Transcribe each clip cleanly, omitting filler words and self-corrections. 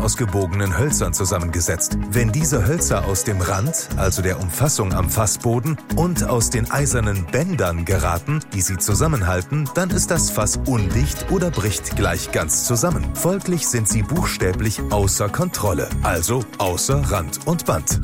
aus gebogenen Hölzern zusammengesetzt. Wenn diese Hölzer aus dem Rand, also der Umfassung am Fassboden, und aus den eisernen Bändern geraten, die sie zusammenhalten, dann ist das Fass undicht oder bricht gleich ganz zusammen. Folglich sind sie buchstäblich außer Kontrolle, also außer Rand und Band.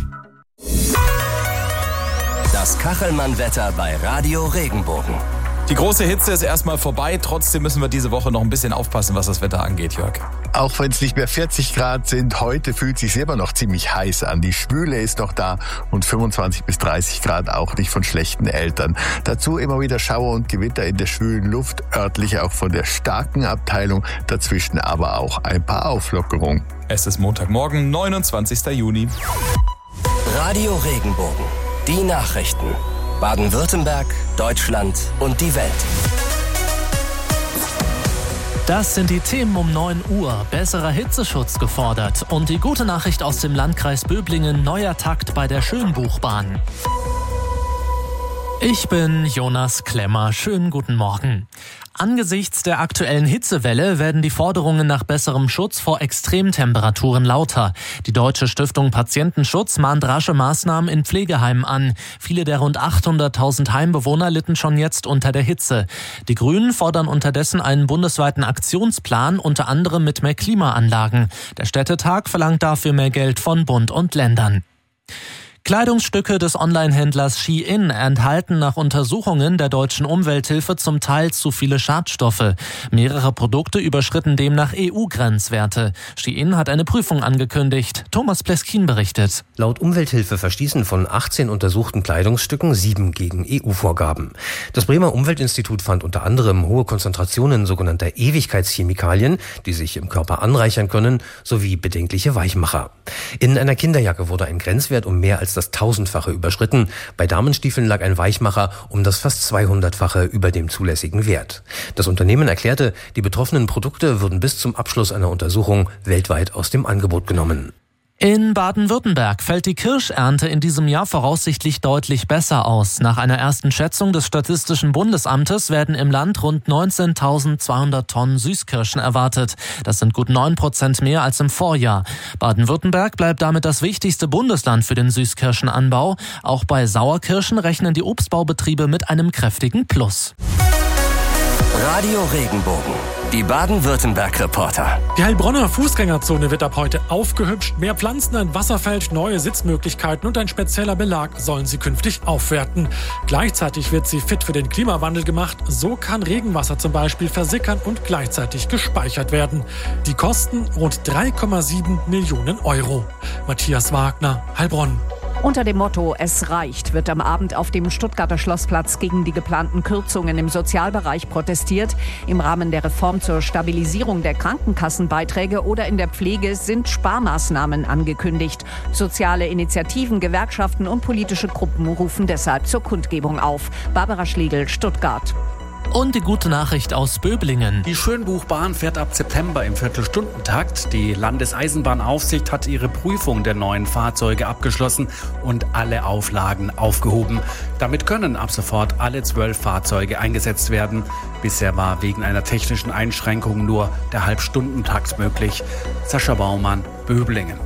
Das Kachelmann-Wetter bei Radio Regenbogen. Die große Hitze ist erstmal vorbei, trotzdem müssen wir diese Woche noch ein bisschen aufpassen, was das Wetter angeht, Jörg. Auch wenn es nicht mehr 40 Grad sind, heute fühlt es sich immer noch ziemlich heiß an. Die Schwüle ist noch da und 25 bis 30 Grad auch nicht von schlechten Eltern. Dazu immer wieder Schauer und Gewitter in der schwülen Luft, örtlich auch von der starken Abteilung, dazwischen aber auch ein paar Auflockerungen. Es ist Montagmorgen, 29. Juni. Radio Regenbogen, die Nachrichten. Baden-Württemberg, Deutschland und die Welt. Das sind die Themen um 9 Uhr. Besserer Hitzeschutz gefordert. Und die gute Nachricht aus dem Landkreis Böblingen: neuer Takt bei der Schönbuchbahn. Ich bin Jonas Klemmer. Schönen guten Morgen. Angesichts der aktuellen Hitzewelle werden die Forderungen nach besserem Schutz vor Extremtemperaturen lauter. Die Deutsche Stiftung Patientenschutz mahnt rasche Maßnahmen in Pflegeheimen an. Viele der rund 800.000 Heimbewohner litten schon jetzt unter der Hitze. Die Grünen fordern unterdessen einen bundesweiten Aktionsplan, unter anderem mit mehr Klimaanlagen. Der Städtetag verlangt dafür mehr Geld von Bund und Ländern. Kleidungsstücke des Onlinehändlers Shein enthalten nach Untersuchungen der deutschen Umwelthilfe zum Teil zu viele Schadstoffe. Mehrere Produkte überschritten demnach EU-Grenzwerte. Shein hat eine Prüfung angekündigt. Thomas Pleskin berichtet. Laut Umwelthilfe verstießen von 18 untersuchten Kleidungsstücken 7 gegen EU-Vorgaben. Das Bremer Umweltinstitut fand unter anderem hohe Konzentrationen sogenannter Ewigkeitschemikalien, die sich im Körper anreichern können, sowie bedenkliche Weichmacher. In einer Kinderjacke wurde ein Grenzwert um mehr als das 1000-fache überschritten. Bei Damenstiefeln lag ein Weichmacher um das fast 200-fache über dem zulässigen Wert. Das Unternehmen erklärte, die betroffenen Produkte würden bis zum Abschluss einer Untersuchung weltweit aus dem Angebot genommen. In Baden-Württemberg fällt die Kirschernte in diesem Jahr voraussichtlich deutlich besser aus. Nach einer ersten Schätzung des Statistischen Bundesamtes werden im Land rund 19.200 Tonnen Süßkirschen erwartet. Das sind gut 9% mehr als im Vorjahr. Baden-Württemberg bleibt damit das wichtigste Bundesland für den Süßkirschenanbau. Auch bei Sauerkirschen rechnen die Obstbaubetriebe mit einem kräftigen Plus. Radio Regenbogen, die Baden-Württemberg-Reporter. Die Heilbronner Fußgängerzone wird ab heute aufgehübscht. Mehr Pflanzen, ein Wasserfeld, neue Sitzmöglichkeiten und ein spezieller Belag sollen sie künftig aufwerten. Gleichzeitig wird sie fit für den Klimawandel gemacht. So kann Regenwasser zum Beispiel versickern und gleichzeitig gespeichert werden. Die Kosten rund 3,7 Millionen Euro. Matthias Wagner, Heilbronn. Unter dem Motto "Es reicht" wird am Abend auf dem Stuttgarter Schlossplatz gegen die geplanten Kürzungen im Sozialbereich protestiert. Im Rahmen der Reform zur Stabilisierung der Krankenkassenbeiträge oder in der Pflege sind Sparmaßnahmen angekündigt. Soziale Initiativen, Gewerkschaften und politische Gruppen rufen deshalb zur Kundgebung auf. Barbara Schlegel, Stuttgart. Und die gute Nachricht aus Böblingen. Die Schönbuchbahn fährt ab September im Viertelstundentakt. Die Landeseisenbahnaufsicht hat ihre Prüfung der neuen Fahrzeuge abgeschlossen und alle Auflagen aufgehoben. Damit können ab sofort alle 12 Fahrzeuge eingesetzt werden. Bisher war wegen einer technischen Einschränkung nur der Halbstundentakt möglich. Sascha Baumann, Böblingen.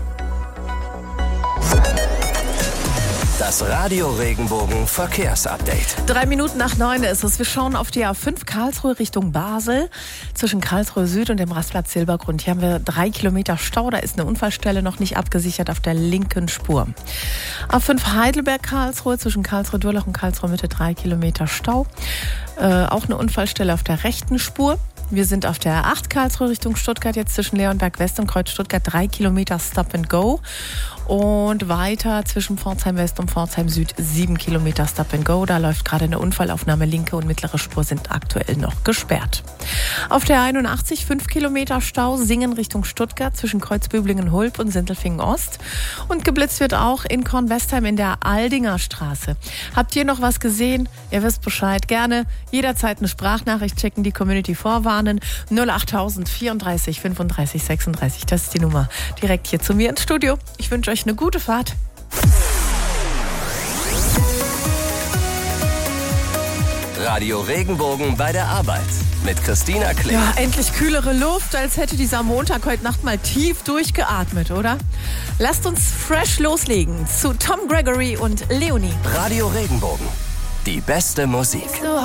Das Radio Regenbogen Verkehrsupdate. 3 Minuten nach 9 ist es. Wir schauen auf die A5 Karlsruhe Richtung Basel. Zwischen Karlsruhe Süd und dem Rastplatz Silbergrund. Hier haben wir 3 Kilometer Stau. Da ist eine Unfallstelle noch nicht abgesichert auf der linken Spur. A5 Heidelberg Karlsruhe zwischen Karlsruhe Durlach und Karlsruhe Mitte 3 Kilometer Stau. Auch eine Unfallstelle auf der rechten Spur. Wir sind auf der A8 Karlsruhe Richtung Stuttgart, jetzt zwischen Leonberg West und Kreuz Stuttgart 3 Kilometer Stop and Go. Und weiter zwischen Pforzheim West und Pforzheim Süd 7 Kilometer Stop and Go. Da läuft gerade eine Unfallaufnahme. Linke und mittlere Spur sind aktuell noch gesperrt. Auf der 81 5 Kilometer Stau Singen Richtung Stuttgart zwischen Kreuzböblingen-Hulp und Sindelfingen-Ost. Und geblitzt wird auch in Kornwestheim in der Aldinger Straße. Habt ihr noch was gesehen? Ihr wisst Bescheid. Gerne jederzeit eine Sprachnachricht schicken, die Community vorwarnen. 08000 34 35 36. Das ist die Nummer direkt hier zu mir ins Studio. Ich wünsche euch eine gute Fahrt. Radio Regenbogen bei der Arbeit. mit Christina Kling. Ja, endlich kühlere Luft, als hätte dieser Montag heute Nacht mal tief durchgeatmet, oder? Lasst uns fresh loslegen zu Tom Gregory und Leonie. Radio Regenbogen. Die beste Musik.